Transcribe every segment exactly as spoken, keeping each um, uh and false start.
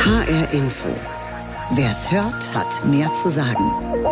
H R Info. Wer's hört, hat mehr zu sagen.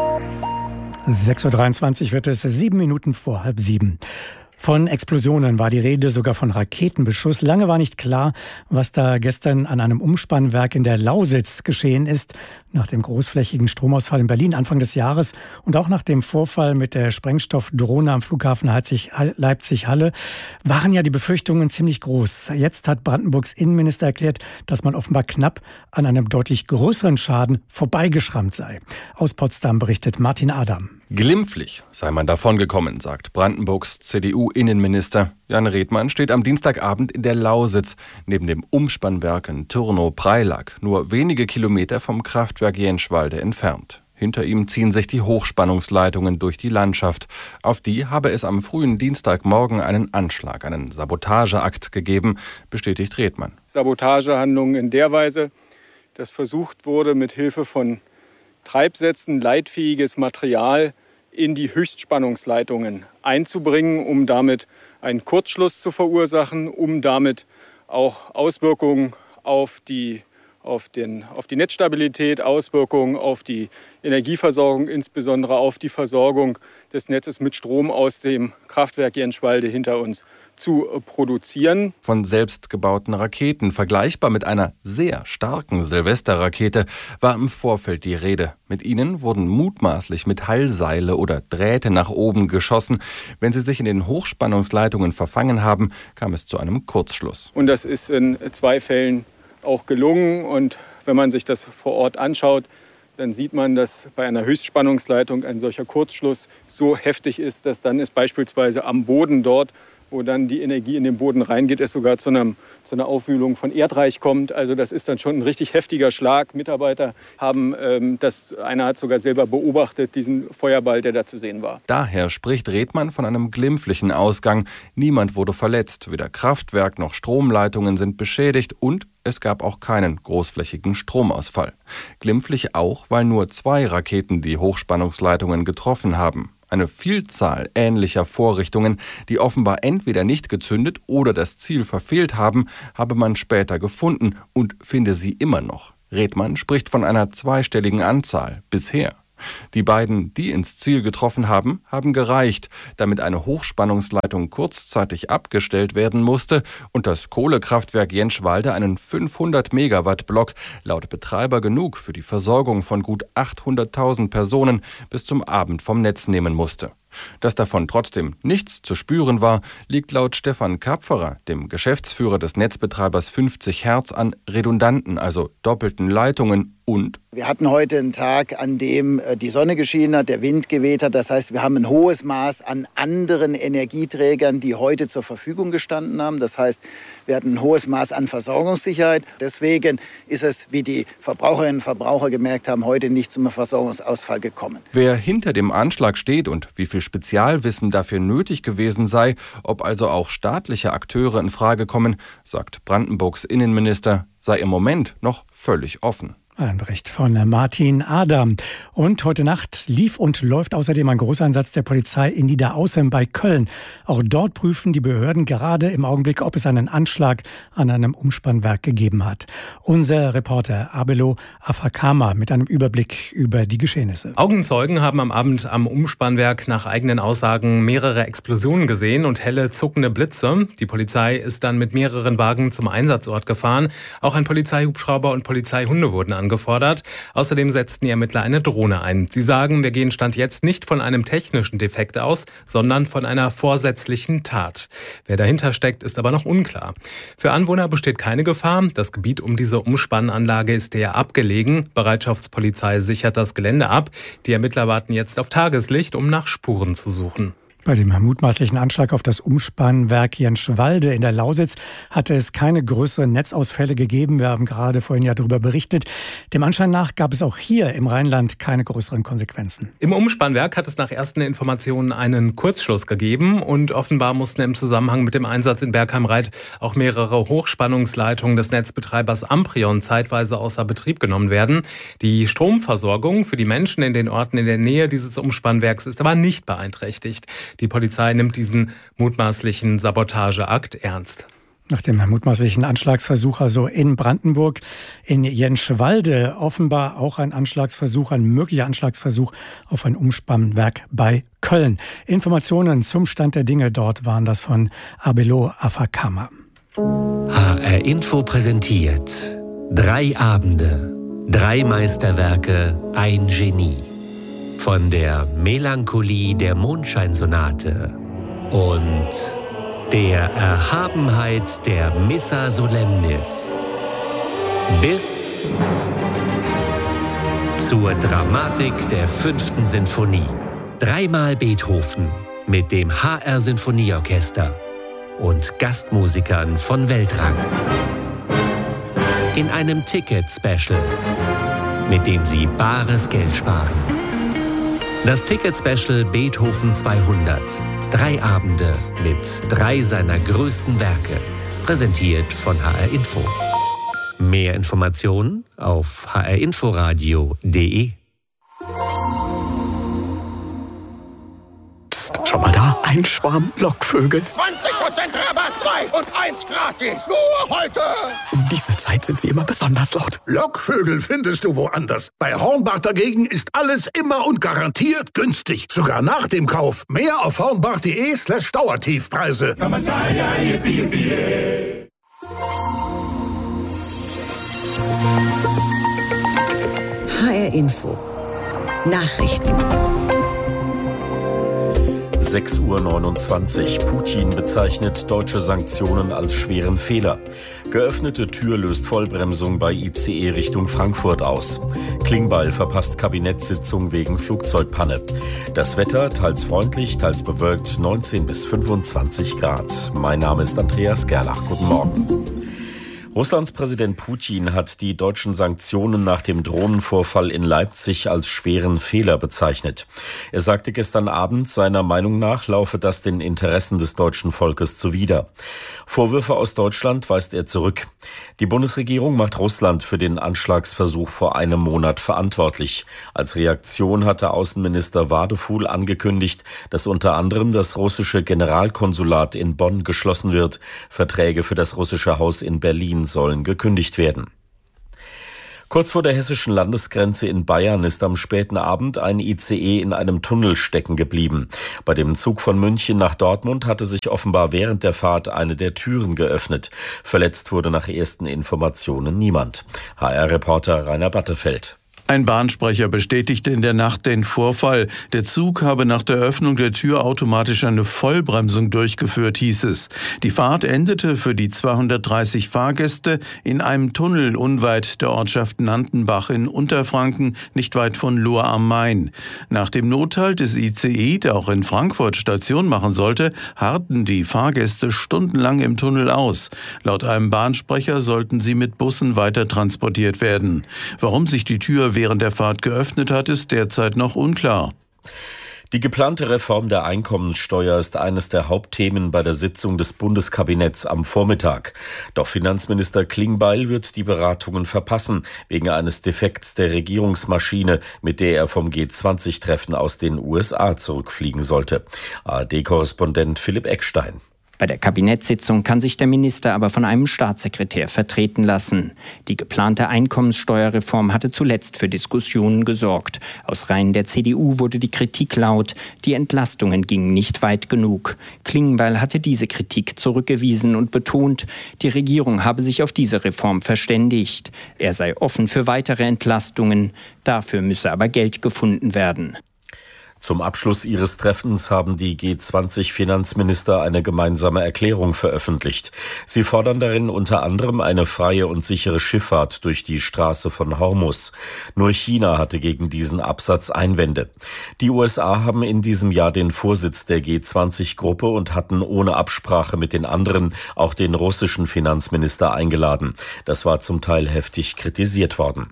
sechs Uhr dreiundzwanzig wird es, sieben Minuten vor halb sieben. Von Explosionen war die Rede, sogar von Raketenbeschuss. Lange war nicht klar, was da gestern an einem Umspannwerk in der Lausitz geschehen ist. Nach dem großflächigen Stromausfall in Berlin Anfang des Jahres und auch nach dem Vorfall mit der Sprengstoffdrohne am Flughafen Leipzig-Halle waren ja die Befürchtungen ziemlich groß. Jetzt hat Brandenburgs Innenminister erklärt, dass man offenbar knapp an einem deutlich größeren Schaden vorbeigeschrammt sei. Aus Potsdam berichtet Martin Adam. Glimpflich sei man davongekommen, sagt Brandenburgs C D U-Innenminister. Jan Redmann steht am Dienstagabend in der Lausitz, neben dem Umspannwerk in Türnow-Preilack, nur wenige Kilometer vom Kraftwerk Jenschwalde entfernt. Hinter ihm ziehen sich die Hochspannungsleitungen durch die Landschaft. Auf die habe es am frühen Dienstagmorgen einen Anschlag, einen Sabotageakt gegeben, bestätigt Redmann. Sabotagehandlungen in der Weise, dass versucht wurde, mit Hilfe von Treibsätzen leitfähiges Material in die Höchstspannungsleitungen einzubringen, um damit einen Kurzschluss zu verursachen, um damit auch Auswirkungen auf die, auf den, auf die Netzstabilität, Auswirkungen auf die Energieversorgung, insbesondere auf die Versorgung des Netzes mit Strom aus dem Kraftwerk Jenschwalde hinter uns zu produzieren. Von selbstgebauten Raketen, vergleichbar mit einer sehr starken Silvesterrakete, war im Vorfeld die Rede. Mit ihnen wurden mutmaßlich Metallseile oder Drähte nach oben geschossen. Wenn sie sich in den Hochspannungsleitungen verfangen haben, kam es zu einem Kurzschluss. Und das ist in zwei Fällen auch gelungen. Und wenn man sich das vor Ort anschaut, dann sieht man, dass bei einer Höchstspannungsleitung ein solcher Kurzschluss so heftig ist, dass dann es beispielsweise am Boden dort, wo dann die Energie in den Boden reingeht, es sogar zu, einem, zu einer Aufwühlung von Erdreich kommt. Also das ist dann schon ein richtig heftiger Schlag. Mitarbeiter haben ähm, das, einer hat sogar selber beobachtet, diesen Feuerball, der da zu sehen war. Daher spricht Redmann von einem glimpflichen Ausgang. Niemand wurde verletzt, weder Kraftwerk noch Stromleitungen sind beschädigt und es gab auch keinen großflächigen Stromausfall. Glimpflich auch, weil nur zwei Raketen die Hochspannungsleitungen getroffen haben. Eine Vielzahl ähnlicher Vorrichtungen, die offenbar entweder nicht gezündet oder das Ziel verfehlt haben, habe man später gefunden und finde sie immer noch. Redmann spricht von einer zweistelligen Anzahl bisher. Die beiden, die ins Ziel getroffen haben, haben gereicht, damit eine Hochspannungsleitung kurzzeitig abgestellt werden musste und das Kohlekraftwerk Jenschwalde einen fünfhundert Megawatt Block laut Betreiber genug für die Versorgung von gut achthunderttausend Personen bis zum Abend vom Netz nehmen musste. Dass davon trotzdem nichts zu spüren war, liegt laut Stefan Kapferer, dem Geschäftsführer des Netzbetreibers fünfzig Hertz, an redundanten, also doppelten Leitungen und wir hatten heute einen Tag, an dem die Sonne geschienen hat, der Wind geweht hat. Das heißt, wir haben ein hohes Maß an anderen Energieträgern, die heute zur Verfügung gestanden haben. Das heißt, wir hatten ein hohes Maß an Versorgungssicherheit. Deswegen ist es, wie die Verbraucherinnen und Verbraucher gemerkt haben, heute nicht zum Versorgungsausfall gekommen. Wer hinter dem Anschlag steht und wie viel Spezialwissen dafür nötig gewesen sei, ob also auch staatliche Akteure in Frage kommen, sagt Brandenburgs Innenminister, sei im Moment noch völlig offen. Ein Bericht von Martin Adam. Und heute Nacht lief und läuft außerdem ein Großeinsatz der Polizei in Niederaußem bei Köln. Auch dort prüfen die Behörden gerade im Augenblick, ob es einen Anschlag an einem Umspannwerk gegeben hat. Unser Reporter Abelo Afakama mit einem Überblick über die Geschehnisse. Augenzeugen haben am Abend am Umspannwerk nach eigenen Aussagen mehrere Explosionen gesehen und helle zuckende Blitze. Die Polizei ist dann mit mehreren Wagen zum Einsatzort gefahren. Auch ein Polizeihubschrauber und Polizeihunde wurden angefordert. angefordert. Außerdem setzten die Ermittler eine Drohne ein. Sie sagen, wir gehen Stand jetzt nicht von einem technischen Defekt aus, sondern von einer vorsätzlichen Tat. Wer dahinter steckt, ist aber noch unklar. Für Anwohner besteht keine Gefahr. Das Gebiet um diese Umspannanlage ist eher abgelegen. Bereitschaftspolizei sichert das Gelände ab. Die Ermittler warten jetzt auf Tageslicht, um nach Spuren zu suchen. Bei dem mutmaßlichen Anschlag auf das Umspannwerk Jenschwalde in der Lausitz hatte es keine größeren Netzausfälle gegeben. Wir haben gerade vorhin ja darüber berichtet. Dem Anschein nach gab es auch hier im Rheinland keine größeren Konsequenzen. Im Umspannwerk hat es nach ersten Informationen einen Kurzschluss gegeben und offenbar mussten im Zusammenhang mit dem Einsatz in Bergheim-Reit auch mehrere Hochspannungsleitungen des Netzbetreibers Amprion zeitweise außer Betrieb genommen werden. Die Stromversorgung für die Menschen in den Orten in der Nähe dieses Umspannwerks ist aber nicht beeinträchtigt. Die Polizei nimmt diesen mutmaßlichen Sabotageakt ernst. Nach dem mutmaßlichen Anschlagsversuch also in Brandenburg, in Jenschwalde offenbar auch ein Anschlagsversuch, ein möglicher Anschlagsversuch auf ein Umspannwerk bei Köln. Informationen zum Stand der Dinge dort waren das von Abelo Afakama. H R Info präsentiert drei Abende, drei Meisterwerke, ein Genie. Von der Melancholie der Mondscheinsonate und der Erhabenheit der Missa Solemnis bis zur Dramatik der fünften Sinfonie. Dreimal Beethoven mit dem H R Sinfonieorchester und Gastmusikern von Weltrang. In einem Ticket-Special, mit dem Sie bares Geld sparen. Das Ticket-Special Beethoven zweihundert. Drei Abende mit drei seiner größten Werke. Präsentiert von H R Info. Mehr Informationen auf h r inforadio punkt d e. Psst, schau mal da. Ein Schwarm Lockvögel. zwanzig Prozent Rabatt, zwei und eins gratis. Nur heute. Um diese Zeit sind sie immer besonders laut. Lockvögel findest du woanders. Bei Hornbach dagegen ist alles immer und garantiert günstig. Sogar nach dem Kauf. Mehr auf hornbach.de slash Dauertiefpreise. H R Info. Nachrichten. sechs Uhr neunundzwanzig. Putin bezeichnet deutsche Sanktionen als schweren Fehler. Geöffnete Tür löst Vollbremsung bei I C E Richtung Frankfurt aus. Klingbeil verpasst Kabinettssitzung wegen Flugzeugpanne. Das Wetter teils freundlich, teils bewölkt, neunzehn bis fünfundzwanzig Grad. Mein Name ist Andreas Gerlach. Guten Morgen. Russlands Präsident Putin hat die deutschen Sanktionen nach dem Drohnenvorfall in Leipzig als schweren Fehler bezeichnet. Er sagte gestern Abend, seiner Meinung nach laufe das den Interessen des deutschen Volkes zuwider. Vorwürfe aus Deutschland weist er zurück. Die Bundesregierung macht Russland für den Anschlagsversuch vor einem Monat verantwortlich. Als Reaktion hatte Außenminister Wadefuhl angekündigt, dass unter anderem das russische Generalkonsulat in Bonn geschlossen wird. Verträge für das russische Haus in Berlin sollen gekündigt werden. Kurz vor der hessischen Landesgrenze in Bayern ist am späten Abend ein I C E in einem Tunnel stecken geblieben. Bei dem Zug von München nach Dortmund hatte sich offenbar während der Fahrt eine der Türen geöffnet. Verletzt wurde nach ersten Informationen niemand. H R-Reporter Rainer Battefeld. Ein Bahnsprecher bestätigte in der Nacht den Vorfall. Der Zug habe nach der Öffnung der Tür automatisch eine Vollbremsung durchgeführt, hieß es. Die Fahrt endete für die zweihundertdreißig Fahrgäste in einem Tunnel unweit der Ortschaft Nantenbach in Unterfranken, nicht weit von Lohr am Main. Nach dem Nothalt des I C E, der auch in Frankfurt Station machen sollte, harrten die Fahrgäste stundenlang im Tunnel aus. Laut einem Bahnsprecher sollten sie mit Bussen weiter transportiert werden. Warum sich die Tür während der Fahrt geöffnet hat, ist derzeit noch unklar. Die geplante Reform der Einkommenssteuer ist eines der Hauptthemen bei der Sitzung des Bundeskabinetts am Vormittag. Doch Finanzminister Klingbeil wird die Beratungen verpassen, wegen eines Defekts der Regierungsmaschine, mit der er vom G zwanzig Treffen aus den U S A zurückfliegen sollte. A R D-Korrespondent Philipp Eckstein. Bei der Kabinettssitzung kann sich der Minister aber von einem Staatssekretär vertreten lassen. Die geplante Einkommenssteuerreform hatte zuletzt für Diskussionen gesorgt. Aus Reihen der C D U wurde die Kritik laut, die Entlastungen gingen nicht weit genug. Klingbeil hatte diese Kritik zurückgewiesen und betont, die Regierung habe sich auf diese Reform verständigt. Er sei offen für weitere Entlastungen, dafür müsse aber Geld gefunden werden. Zum Abschluss ihres Treffens haben die G zwanzig Finanzminister eine gemeinsame Erklärung veröffentlicht. Sie fordern darin unter anderem eine freie und sichere Schifffahrt durch die Straße von Hormuz. Nur China hatte gegen diesen Absatz Einwände. Die U S A haben in diesem Jahr den Vorsitz der G zwanzig Gruppe und hatten ohne Absprache mit den anderen auch den russischen Finanzminister eingeladen. Das war zum Teil heftig kritisiert worden.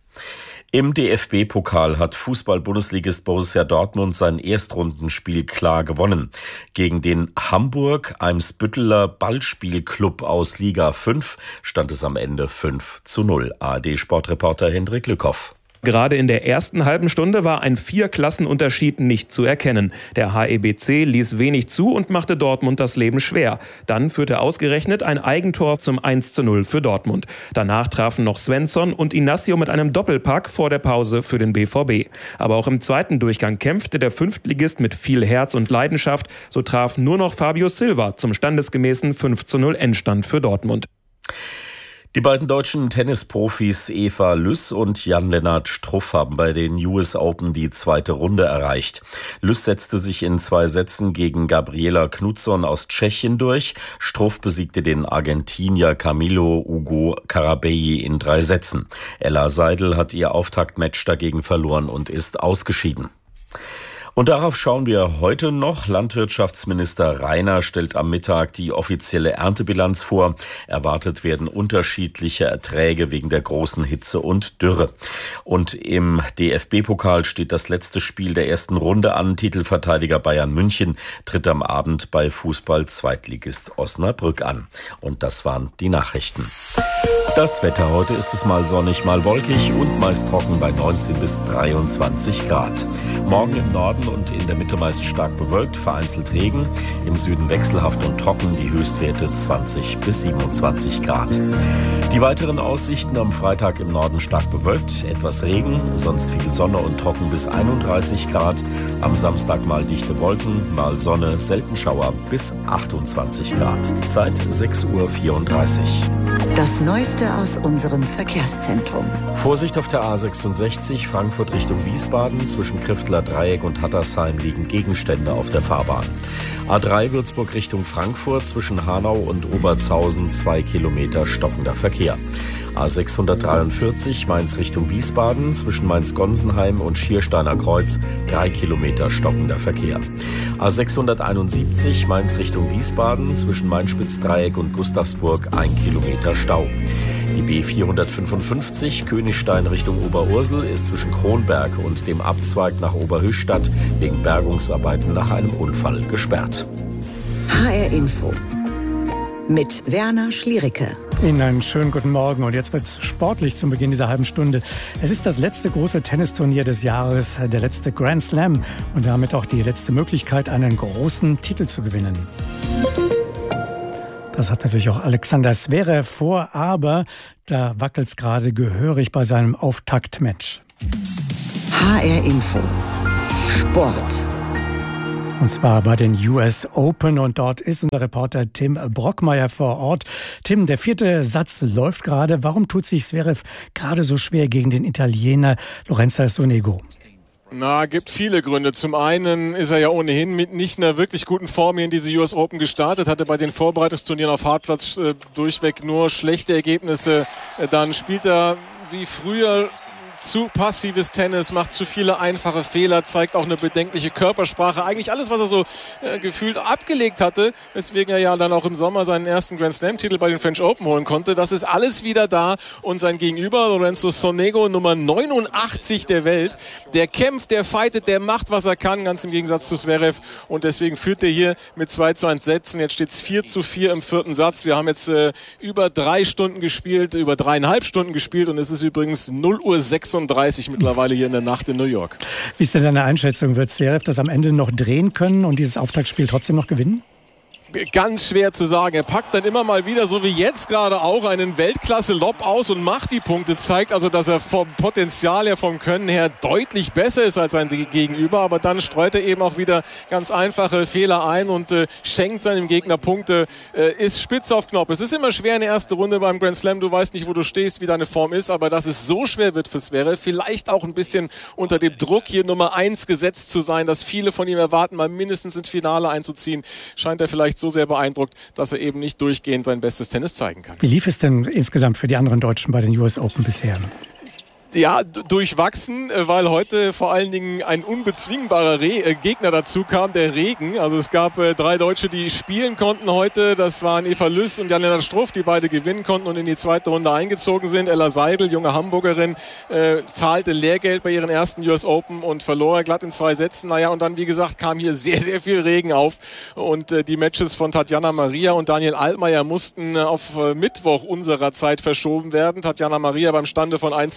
Im D F B-Pokal hat Fußball-Bundesligist Borussia Dortmund sein Erstrundenspiel klar gewonnen. Gegen den Hamburg-Eimsbütteler Ballspielclub aus Liga fünf stand es am Ende fünf zu null. A R D-Sportreporter Hendrik Lückhoff. Gerade in der ersten halben Stunde war ein Vier-Klassen-Unterschied nicht zu erkennen. Der H E B C ließ wenig zu und machte Dortmund das Leben schwer. Dann führte ausgerechnet ein Eigentor zum eins zu null für Dortmund. Danach trafen noch Svensson und Inacio mit einem Doppelpack vor der Pause für den B V B. Aber auch im zweiten Durchgang kämpfte der Fünftligist mit viel Herz und Leidenschaft. So traf nur noch Fabio Silva zum standesgemäßen fünf zu null Endstand für Dortmund. Die beiden deutschen Tennisprofis Eva Lüss und Jan-Lennart Struff haben bei den U S Open die zweite Runde erreicht. Lüss setzte sich in zwei Sätzen gegen Gabriela Knutsson aus Tschechien durch. Struff besiegte den Argentinier Camilo Hugo Carabelli in drei Sätzen. Ella Seidel hat ihr Auftaktmatch dagegen verloren und ist ausgeschieden. Und darauf schauen wir heute noch. Landwirtschaftsminister Rainer stellt am Mittag die offizielle Erntebilanz vor. Erwartet werden unterschiedliche Erträge wegen der großen Hitze und Dürre. Und im D F B-Pokal steht das letzte Spiel der ersten Runde an. Titelverteidiger Bayern München tritt am Abend bei Fußball-Zweitligist Osnabrück an. Und das waren die Nachrichten. Das Wetter. Heute ist es mal sonnig, mal wolkig und meist trocken bei neunzehn bis dreiundzwanzig Grad. Morgen im Norden und in der Mitte meist stark bewölkt, vereinzelt Regen. Im Süden wechselhaft und trocken, die Höchstwerte zwanzig bis siebenundzwanzig Grad. Die weiteren Aussichten: am Freitag im Norden stark bewölkt, etwas Regen, sonst viel Sonne und trocken bis einunddreißig Grad. Am Samstag mal dichte Wolken, mal Sonne, selten Schauer bis achtundzwanzig Grad. Die Zeit sechs Uhr vierunddreißig. Das Neueste aus unserem Verkehrszentrum. Vorsicht auf der A sechsundsechzig, Frankfurt Richtung Wiesbaden. Zwischen Kriftler Dreieck und Hattersheim liegen Gegenstände auf der Fahrbahn. A drei Würzburg Richtung Frankfurt, zwischen Hanau und Obertshausen zwei Kilometer stockender Verkehr. A sechshundertdreiundvierzig Mainz Richtung Wiesbaden, zwischen Mainz-Gonsenheim und Schiersteiner Kreuz drei Kilometer stockender Verkehr. A sechshunderteinundsiebzig Mainz Richtung Wiesbaden, zwischen Mainspitz-Dreieck und Gustavsburg ein Kilometer Stau. Die B vierhundertfünfundfünfzig Königstein Richtung Oberursel ist zwischen Kronberg und dem Abzweig nach Oberhöchstadt wegen Bergungsarbeiten nach einem Unfall gesperrt. H R Info mit Werner Schliericke. Ihnen einen schönen guten Morgen und jetzt wird es sportlich zum Beginn dieser halben Stunde. Es ist das letzte große Tennisturnier des Jahres, der letzte Grand Slam und damit auch die letzte Möglichkeit, einen großen Titel zu gewinnen. Das hat natürlich auch Alexander Zverev vor, aber da wackelt es gerade gehörig bei seinem Auftaktmatch. H R Info Sport. Und zwar bei den U S Open und dort ist unser Reporter Tim Brockmeier vor Ort. Tim, der vierte Satz läuft gerade. Warum tut sich Zverev gerade so schwer gegen den Italiener Lorenzo Sonego? Na, gibt viele Gründe. Zum einen ist er ja ohnehin mit nicht einer wirklich guten Form hier in diese U S Open gestartet, hatte bei den Vorbereitungsturnieren auf Hartplatz äh, durchweg nur schlechte Ergebnisse. Äh, dann spielt er wie früher zu passives Tennis, macht zu viele einfache Fehler, zeigt auch eine bedenkliche Körpersprache. Eigentlich alles, was er so äh, gefühlt abgelegt hatte, weswegen er ja dann auch im Sommer seinen ersten Grand Slam-Titel bei den French Open holen konnte. Das ist alles wieder da und sein Gegenüber, Lorenzo Sonego, Nummer neunundachtzig der Welt, der kämpft, der fightet, der macht, was er kann, ganz im Gegensatz zu Zverev und deswegen führt er hier mit zwei zu eins Sätzen. Jetzt steht es vier zu vier im vierten Satz. Wir haben jetzt äh, über drei Stunden gespielt, über dreieinhalb Stunden gespielt und es ist übrigens null Uhr sechsunddreißig mittlerweile hier in der Nacht in New York. Wie ist denn deine Einschätzung? Wird Zverev das am Ende noch drehen können und dieses Auftaktspiel trotzdem noch gewinnen? Ganz schwer zu sagen. Er packt dann immer mal wieder, so wie jetzt gerade auch, einen Weltklasse-Lob aus und macht die Punkte. Zeigt also, dass er vom Potenzial her, vom Können her deutlich besser ist als sein Gegenüber. Aber dann streut er eben auch wieder ganz einfache Fehler ein und äh, schenkt seinem Gegner Punkte. Äh, ist spitz auf Knopf. Es ist immer schwer in der ersten Runde beim Grand Slam. Du weißt nicht, wo du stehst, wie deine Form ist. Aber dass es so schwer wird für Zverev, vielleicht auch ein bisschen unter dem Druck, hier Nummer eins gesetzt zu sein, dass viele von ihm erwarten, mal mindestens ins Finale einzuziehen, scheint er vielleicht so sehr beeindruckt, dass er eben nicht durchgehend sein bestes Tennis zeigen kann. Wie lief es denn insgesamt für die anderen Deutschen bei den U S Open bisher? Ja, d- durchwachsen, weil heute vor allen Dingen ein unbezwingbarer Re- äh, Gegner dazu kam, der Regen. Also es gab äh, drei Deutsche, die spielen konnten heute. Das waren Eva Lüss und Jan-Lennart Struff, die beide gewinnen konnten und in die zweite Runde eingezogen sind. Ella Seidel, junge Hamburgerin, äh, zahlte Lehrgeld bei ihren ersten U S Open und verlor glatt in zwei Sätzen. Naja, und dann, wie gesagt, kam hier sehr, sehr viel Regen auf. Und äh, die Matches von Tatjana Maria und Daniel Altmaier mussten äh, auf äh, Mittwoch unserer Zeit verschoben werden. Tatjana Maria beim Stande von eins zu eins.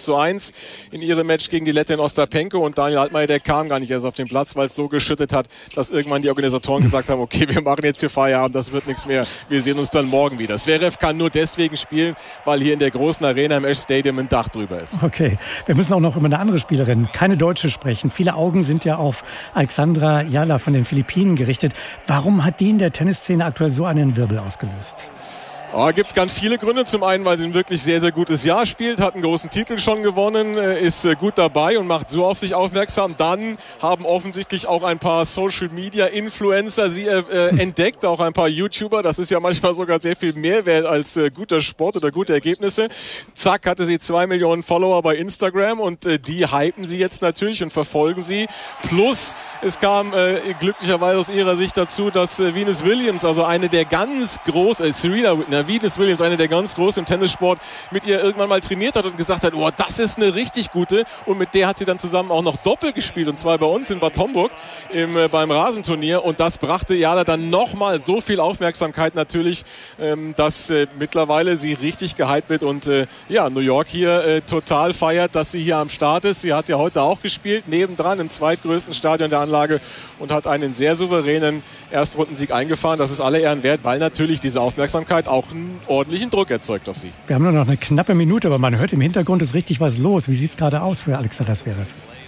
Platz in ihrem Match gegen die Lettin Ostapenko und Daniel Altmaier, der kam gar nicht erst auf den Platz, weil es so geschüttet hat, dass irgendwann die Organisatoren gesagt haben, okay, wir machen jetzt hier Feierabend, das wird nichts mehr, wir sehen uns dann morgen wieder. Zverev kann nur deswegen spielen, weil hier in der großen Arena im Ash Stadium ein Dach drüber ist. Okay, wir müssen auch noch über eine andere Spielerin, keine Deutsche, sprechen. Viele Augen sind ja auf Alexandra Jalla von den Philippinen gerichtet. Warum hat die in der Tennisszene aktuell so einen Wirbel ausgelöst? Oh, gibt ganz viele Gründe. Zum einen, weil sie ein wirklich sehr, sehr gutes Jahr spielt, hat einen großen Titel schon gewonnen, ist gut dabei und macht so auf sich aufmerksam. Dann haben offensichtlich auch ein paar Social-Media-Influencer sie äh, entdeckt, auch ein paar YouTuber. Das ist ja manchmal sogar sehr viel mehr wert als äh, guter Sport oder gute Ergebnisse. Zack, hatte sie zwei Millionen Follower bei Instagram und äh, die hypen sie jetzt natürlich und verfolgen sie. Plus, es kam äh, glücklicherweise aus ihrer Sicht dazu, dass äh, Venus Williams, also eine der ganz großen, äh, Serena Venus Williams, eine der ganz großen im Tennissport, mit ihr irgendwann mal trainiert hat und gesagt hat, oh, das ist eine richtig gute. Und mit der hat sie dann zusammen auch noch Doppel gespielt, und zwar bei uns in Bad Homburg im, äh, beim Rasenturnier. Und das brachte Jada dann nochmal so viel Aufmerksamkeit natürlich, ähm, dass äh, mittlerweile sie richtig gehypt wird und äh, ja, New York hier äh, total feiert, dass sie hier am Start ist. Sie hat ja heute auch gespielt, nebendran im zweitgrößten Stadion der Anlage und hat einen sehr souveränen Erstrundensieg eingefahren. Das ist alle Ehren wert, weil natürlich diese Aufmerksamkeit auch einen ordentlichen Druck erzeugt auf sie. Wir haben nur noch eine knappe Minute, aber man hört im Hintergrund ist richtig was los. Wie sieht es gerade aus für Alexander Zverev?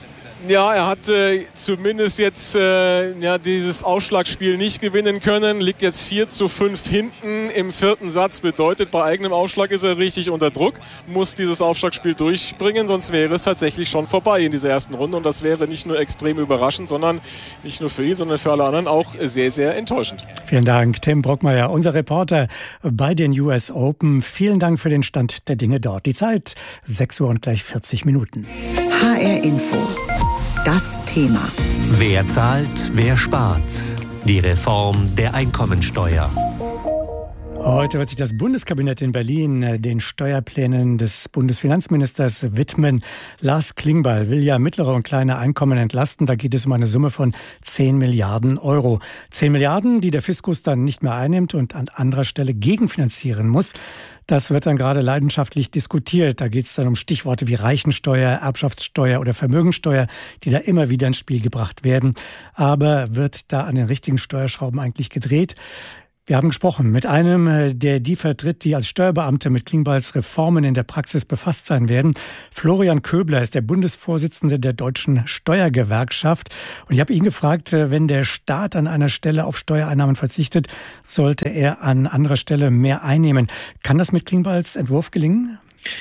Ja, er hat äh, zumindest jetzt äh, ja, dieses Ausschlagspiel nicht gewinnen können. Liegt jetzt vier zu fünf hinten im vierten Satz. Bedeutet, bei eigenem Ausschlag ist er richtig unter Druck. Muss dieses Aufschlagspiel durchbringen, sonst wäre es tatsächlich schon vorbei in dieser ersten Runde. Und das wäre nicht nur extrem überraschend, sondern nicht nur für ihn, sondern für alle anderen auch sehr, sehr enttäuschend. Vielen Dank, Tim Brockmeier, unser Reporter bei den U S Open. Vielen Dank für den Stand der Dinge dort. Die Zeit sechs Uhr und gleich vierzig Minuten. H R Info. Das Thema. Wer zahlt, wer spart? Die Reform der Einkommensteuer. Heute wird sich das Bundeskabinett in Berlin den Steuerplänen des Bundesfinanzministers widmen. Lars Klingbeil will ja mittlere und kleine Einkommen entlasten. Da geht es um eine Summe von zehn Milliarden Euro. zehn Milliarden, die der Fiskus dann nicht mehr einnimmt und an anderer Stelle gegenfinanzieren muss. Das wird dann gerade leidenschaftlich diskutiert. Da geht es dann um Stichworte wie Reichensteuer, Erbschaftssteuer oder Vermögensteuer, die da immer wieder ins Spiel gebracht werden. Aber wird da an den richtigen Steuerschrauben eigentlich gedreht? Wir haben gesprochen mit einem, der die vertritt, die als Steuerbeamte mit Klingbeils Reformen in der Praxis befasst sein werden. Florian Köbler ist der Bundesvorsitzende der Deutschen Steuergewerkschaft. Und ich habe ihn gefragt, wenn der Staat an einer Stelle auf Steuereinnahmen verzichtet, sollte er an anderer Stelle mehr einnehmen. Kann das mit Klingbeils Entwurf gelingen?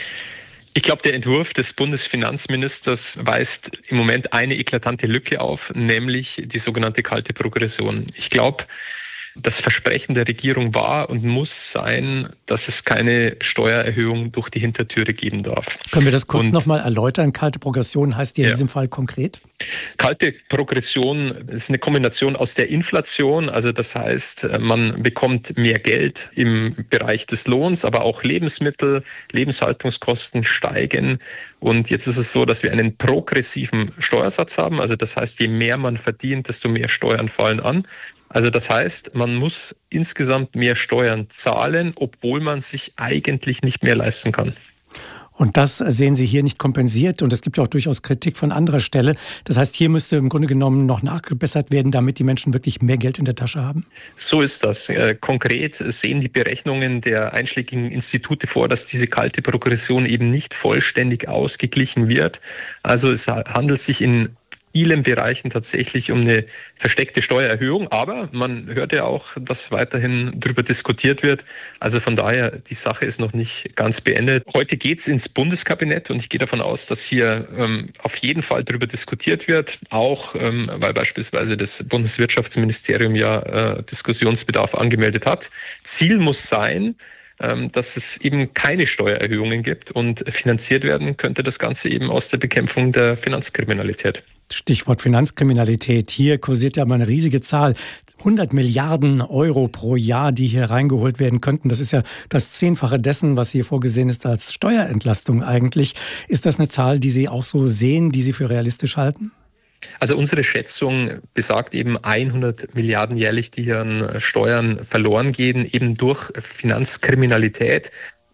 Ich glaube, der Entwurf des Bundesfinanzministers weist im Moment eine eklatante Lücke auf, nämlich die sogenannte kalte Progression. Ich glaube, das Versprechen der Regierung war und muss sein, dass es keine Steuererhöhung durch die Hintertüre geben darf. Können wir das kurz nochmal erläutern? Kalte Progression heißt ja in diesem Fall konkret? Kalte Progression ist eine Kombination aus der Inflation, also das heißt, man bekommt mehr Geld im Bereich des Lohns, aber auch Lebensmittel, Lebenshaltungskosten steigen. Und jetzt ist es so, dass wir einen progressiven Steuersatz haben, also das heißt, je mehr man verdient, desto mehr Steuern fallen an. Also das heißt, man muss insgesamt mehr Steuern zahlen, obwohl man sich eigentlich nicht mehr leisten kann. Und das sehen Sie hier nicht kompensiert. Und es gibt ja auch durchaus Kritik von anderer Stelle. Das heißt, hier müsste im Grunde genommen noch nachgebessert werden, damit die Menschen wirklich mehr Geld in der Tasche haben? So ist das. Konkret sehen die Berechnungen der einschlägigen Institute vor, dass diese kalte Progression eben nicht vollständig ausgeglichen wird. Also es handelt sich in vielen Bereichen tatsächlich um eine versteckte Steuererhöhung, aber man hört ja auch, dass weiterhin darüber diskutiert wird. Also von daher, die Sache ist noch nicht ganz beendet. Heute geht es ins Bundeskabinett und ich gehe davon aus, dass hier ähm, auf jeden Fall darüber diskutiert wird, auch ähm, weil beispielsweise das Bundeswirtschaftsministerium ja äh, Diskussionsbedarf angemeldet hat. Ziel muss sein, dass es eben keine Steuererhöhungen gibt und finanziert werden könnte das Ganze eben aus der Bekämpfung der Finanzkriminalität. Stichwort Finanzkriminalität. Hier kursiert ja mal eine riesige Zahl. hundert Milliarden Euro pro Jahr, die hier reingeholt werden könnten. Das ist ja das Zehnfache dessen, was hier vorgesehen ist als Steuerentlastung eigentlich. Ist das eine Zahl, die Sie auch so sehen, die Sie für realistisch halten? Also unsere Schätzung besagt eben hundert Milliarden jährlich, die hier an Steuern verloren gehen, eben durch Finanzkriminalität.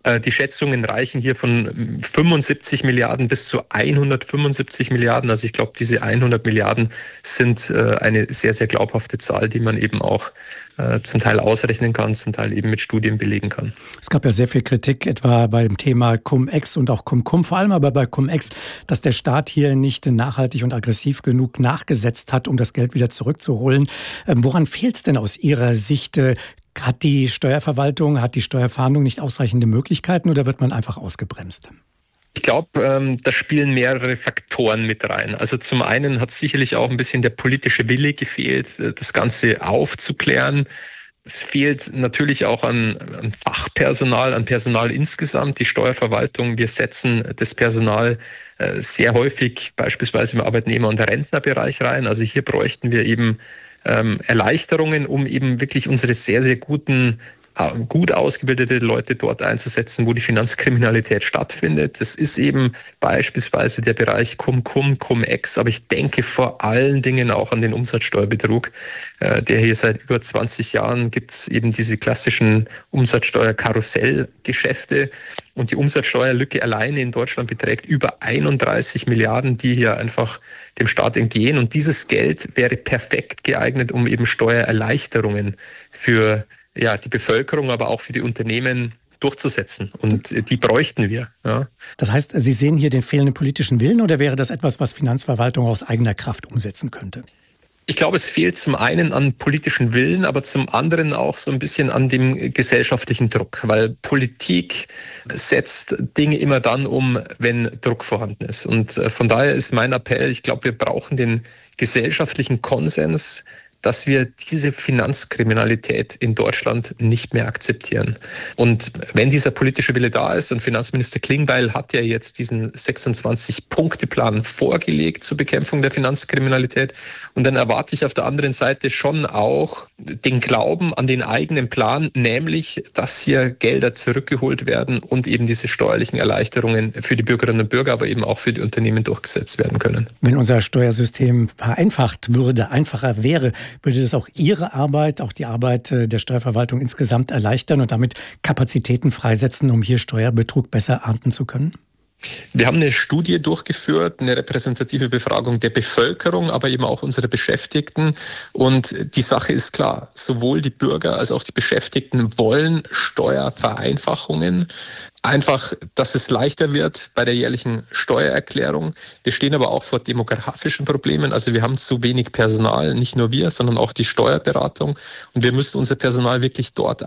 Die Schätzungen reichen hier von fünfundsiebzig Milliarden bis zu hundertfünfundsiebzig Milliarden. Also ich glaube, diese hundert Milliarden sind eine sehr, sehr glaubhafte Zahl, die man eben auch zum Teil ausrechnen kann, zum Teil eben mit Studien belegen kann. Es gab ja sehr viel Kritik, etwa beim Thema Cum-Ex und auch Cum-Cum, vor allem aber bei Cum-Ex, dass der Staat hier nicht nachhaltig und aggressiv genug nachgesetzt hat, um das Geld wieder zurückzuholen. Woran fehlt es denn aus Ihrer Sicht? Hat die Steuerverwaltung, hat die Steuerfahndung nicht ausreichende Möglichkeiten oder wird man einfach ausgebremst? Ich glaube, ähm, da spielen mehrere Faktoren mit rein. Also zum einen hat sicherlich auch ein bisschen der politische Wille gefehlt, das Ganze aufzuklären. Es fehlt natürlich auch an, an Fachpersonal, an Personal insgesamt. Die Steuerverwaltung, wir setzen das Personal äh, sehr häufig beispielsweise im Arbeitnehmer- und Rentnerbereich rein. Also hier bräuchten wir eben ähm, Erleichterungen, um eben wirklich unsere sehr, sehr guten gut ausgebildete Leute dort einzusetzen, wo die Finanzkriminalität stattfindet. Das ist eben beispielsweise der Bereich Cum-Cum, Cum-Ex, aber ich denke vor allen Dingen auch an den Umsatzsteuerbetrug, der hier seit über zwanzig Jahren gibt es eben diese klassischen Umsatzsteuer-Karussellgeschäfte und die Umsatzsteuerlücke alleine in Deutschland beträgt über einunddreißig Milliarden, die hier einfach dem Staat entgehen und dieses Geld wäre perfekt geeignet, um eben Steuererleichterungen für ja, die Bevölkerung, aber auch für die Unternehmen durchzusetzen. Und die bräuchten wir. Ja. Das heißt, Sie sehen hier den fehlenden politischen Willen oder wäre das etwas, was Finanzverwaltung aus eigener Kraft umsetzen könnte? Ich glaube, es fehlt zum einen an politischen Willen, aber zum anderen auch so ein bisschen an dem gesellschaftlichen Druck, weil Politik setzt Dinge immer dann um, wenn Druck vorhanden ist. Und von daher ist mein Appell, ich glaube, wir brauchen den gesellschaftlichen Konsens, dass wir diese Finanzkriminalität in Deutschland nicht mehr akzeptieren. Und wenn dieser politische Wille da ist, und Finanzminister Klingbeil hat ja jetzt diesen sechsundzwanzig-Punkte-Plan vorgelegt zur Bekämpfung der Finanzkriminalität, und dann erwarte ich auf der anderen Seite schon auch den Glauben an den eigenen Plan, nämlich, dass hier Gelder zurückgeholt werden und eben diese steuerlichen Erleichterungen für die Bürgerinnen und Bürger, aber eben auch für die Unternehmen durchgesetzt werden können. Wenn unser Steuersystem vereinfacht würde, einfacher wäre, würde das auch Ihre Arbeit, auch die Arbeit der Steuerverwaltung insgesamt erleichtern und damit Kapazitäten freisetzen, um hier Steuerbetrug besser ahnden zu können? Wir haben eine Studie durchgeführt, eine repräsentative Befragung der Bevölkerung, aber eben auch unserer Beschäftigten. Und die Sache ist klar, sowohl die Bürger als auch die Beschäftigten wollen Steuervereinfachungen. Einfach, dass es leichter wird bei der jährlichen Steuererklärung. Wir stehen aber auch vor demografischen Problemen. Also wir haben zu wenig Personal, nicht nur wir, sondern auch die Steuerberatung. Und wir müssen unser Personal wirklich dort